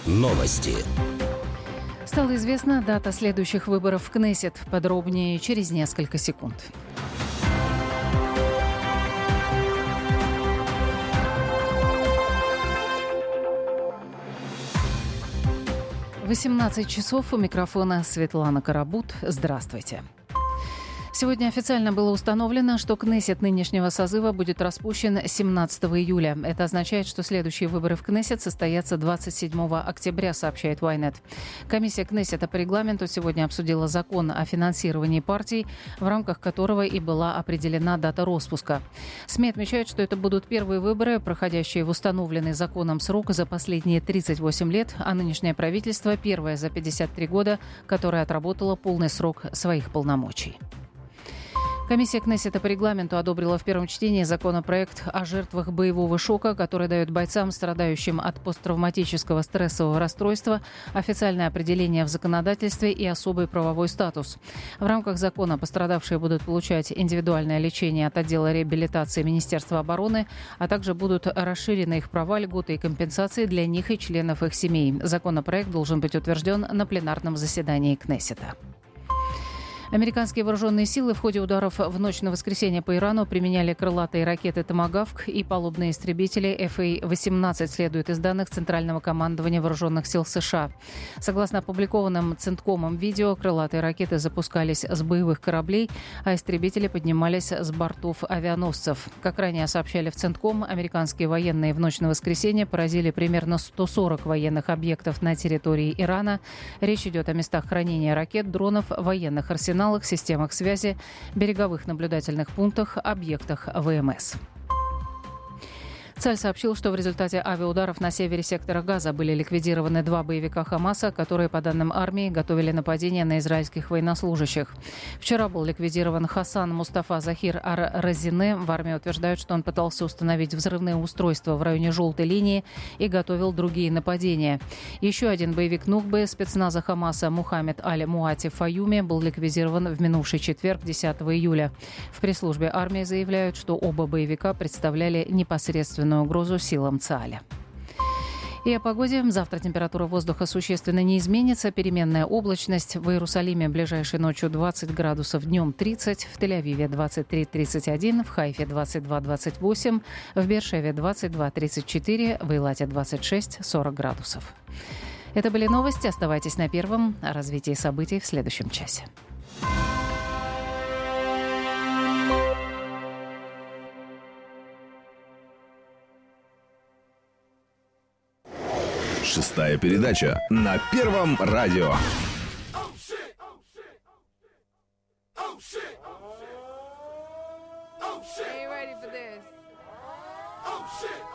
Новости. Стала известна дата следующих выборов в Кнессет. Подробнее через несколько секунд. В 18 часов у микрофона Светлана Карабут. Здравствуйте. Сегодня официально было установлено, что Кнессет нынешнего созыва будет распущен 17 июля. Это означает, что следующие выборы в Кнессет состоятся 27 октября, сообщает Ynet. Комиссия Кнессета по регламенту сегодня обсудила закон о финансировании партий, в рамках которого и была определена дата распуска. СМИ отмечают, что это будут первые выборы, проходящие в установленный законом срок за последние 38 лет, а нынешнее правительство первое за 53 года, которое отработало полный срок своих полномочий. Комиссия Кнессета по регламенту одобрила в первом чтении законопроект о жертвах боевого шока, который дает бойцам, страдающим от посттравматического стрессового расстройства, официальное определение в законодательстве и особый правовой статус. В рамках закона пострадавшие будут получать индивидуальное лечение от отдела реабилитации Министерства обороны, а также будут расширены их права, льготы и компенсации для них и членов их семей. Законопроект должен быть утвержден на пленарном заседании Кнессета. Американские вооруженные силы в ходе ударов в ночь на воскресенье по Ирану применяли крылатые ракеты «Томагавк» и палубные истребители FA-18, следует из данных Центрального командования вооруженных сил США. Согласно опубликованным Центкомом видео, крылатые ракеты запускались с боевых кораблей, а истребители поднимались с бортов авианосцев. Как ранее сообщали в Центком, американские военные в ночь на воскресенье поразили примерно 140 военных объектов на территории Ирана. Речь идет о местах хранения ракет, дронов, военных арсеналах, системах связи, береговых наблюдательных пунктах, объектах ВМС. ЦАЛЬ сообщил, что в результате авиаударов на севере сектора Газа были ликвидированы 2 боевика Хамаса, которые, по данным армии, готовили нападение на израильских военнослужащих. Вчера был ликвидирован Хасан Мустафа Захир Ар-Разине. В армии утверждают, что он пытался установить взрывные устройства в районе желтой линии и готовил другие нападения. Еще один боевик Нухбы спецназа Хамаса Мухаммед Аль-Муати Фаюми был ликвидирован в минувший четверг, 10 июля. В пресс-службе армии заявляют, что оба боевика представляли непосредственную угрозу силам ЦААля. И о погоде. Завтра температура воздуха существенно не изменится. Переменная облачность. В Иерусалиме ближайшей ночью 20 градусов, днем 30. В Тель-Авиве 23-31. В Хайфе 22-28. В Бершеве 22-34. В Эйлате 26-40 градусов. Это были новости. Оставайтесь на первом. О развитии событий в следующем часе. Шестая передача на Первом радио. Ain't ready for this. Oh shit.